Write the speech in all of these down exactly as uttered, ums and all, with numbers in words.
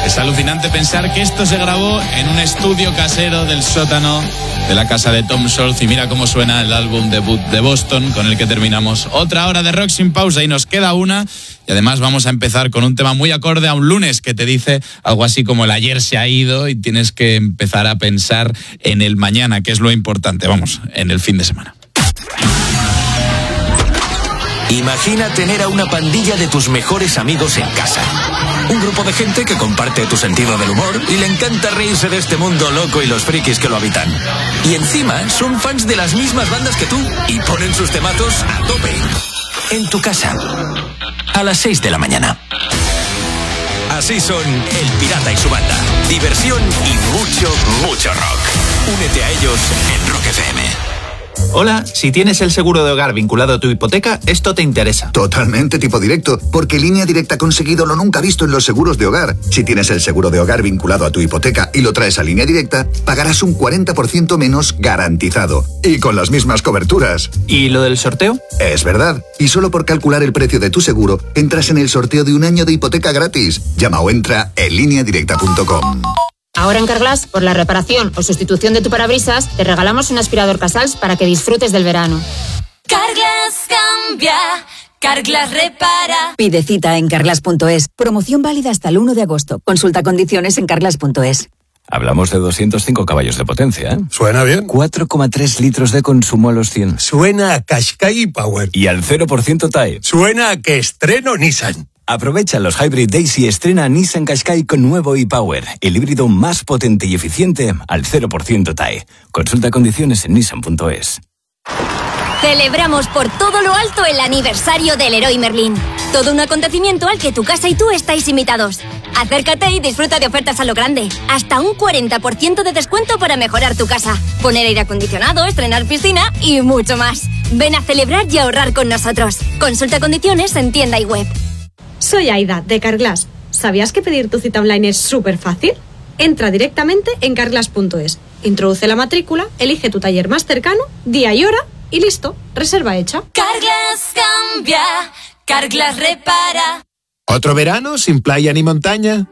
Es alucinante pensar que esto se grabó en un estudio casero del sótano de la casa de Tom Scholz, y mira cómo suena el álbum debut de Boston, con el que terminamos otra hora de rock sin pausa, y nos queda una, y además vamos a empezar con un tema muy acorde a un lunes que te dice algo así como el ayer se ha ido y tienes que empezar a pensar en el mañana, que es lo importante, vamos, en el fin de semana. Imagina tener a una pandilla de tus mejores amigos en casa. Un grupo de gente que comparte tu sentido del humor y le encanta reírse de este mundo loco y los frikis que lo habitan. Y encima son fans de las mismas bandas que tú y ponen sus temazos a tope. En tu casa, a las seis de la mañana. Así son El Pirata y su banda. Diversión y mucho, mucho rock. Únete a ellos en Rock F M. Hola, si tienes el seguro de hogar vinculado a tu hipoteca, esto te interesa. Totalmente tipo directo, porque Línea Directa ha conseguido lo nunca visto en los seguros de hogar. Si tienes el seguro de hogar vinculado a tu hipoteca y lo traes a Línea Directa, pagarás un cuarenta por ciento menos garantizado. Y con las mismas coberturas. ¿Y lo del sorteo? Es verdad. Y solo por calcular el precio de tu seguro, entras en el sorteo de un año de hipoteca gratis. Llama o entra en línea directa punto com. Ahora en Carglass, por la reparación o sustitución de tu parabrisas, te regalamos un aspirador Casals para que disfrutes del verano. Carglass cambia, Carglass repara. Pide cita en carglass punto es. Promoción válida hasta el uno de agosto. Consulta condiciones en carglass punto es. Hablamos de doscientos cinco caballos de potencia, ¿eh? Suena bien. cuatro coma tres litros de consumo a los cien. Suena a Qashqai Power. Y al cero por ciento T A E. Suena a que estreno Nissan. Aprovecha los Hybrid Days y estrena Nissan Qashqai con nuevo e-Power, el híbrido más potente y eficiente al cero por ciento T A E. Consulta condiciones en nissan punto es. Celebramos por todo lo alto el aniversario del Leroy Merlin. Todo un acontecimiento al que tu casa y tú estáis invitados. Acércate y disfruta de ofertas a lo grande. Hasta un cuarenta por ciento de descuento para mejorar tu casa. Poner aire acondicionado, estrenar piscina y mucho más. Ven a celebrar y ahorrar con nosotros. Consulta condiciones en tienda y web. Soy Aida, de Carglass. ¿Sabías que pedir tu cita online es súper fácil? Entra directamente en carglass punto es. Introduce la matrícula, elige tu taller más cercano, día y hora, y listo, reserva hecha. Carglass cambia, Carglass repara. ¿Otro verano sin playa ni montaña?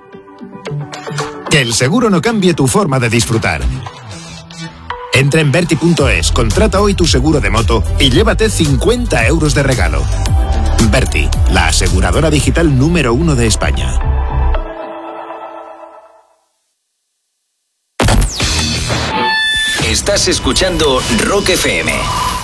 Que el seguro no cambie tu forma de disfrutar. Entra en Verti punto es, contrata hoy tu seguro de moto y llévate cincuenta euros de regalo. Verti, la aseguradora digital número uno de España. Estás escuchando Rock F M.